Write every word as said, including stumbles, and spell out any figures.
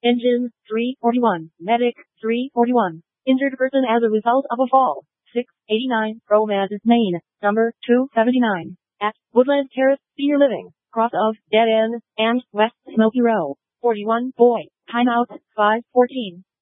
Engine, three forty-one. Medic, three forty-one. Injured person as a result of a fall, six eighty-nine. Romance, Maine, number two seventy-nine. At Woodland Terrace, Senior Living, cross of Dead End, and West Smoky Row. forty-one. Boy, timeout, five fourteen.